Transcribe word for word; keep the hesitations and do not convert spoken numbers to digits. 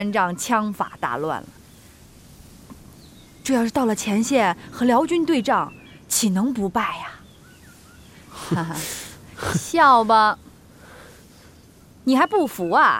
阵仗枪法大乱了。这要是到了前线和辽军对仗，岂能不败呀？哈哈，笑吧！你还不服啊？